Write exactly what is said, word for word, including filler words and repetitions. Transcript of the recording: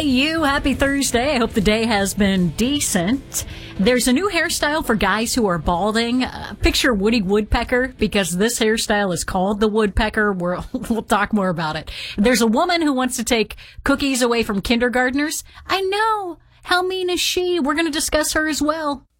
you, happy Thursday. I hope the day has been decent. There's a new hairstyle for guys who are balding. Uh, picture Woody Woodpecker, because this hairstyle is called the Woodpecker. We're, we'll talk more about it. There's a woman who wants to take cookies away from kindergartners. I know. How mean is she? We're going to discuss her as well.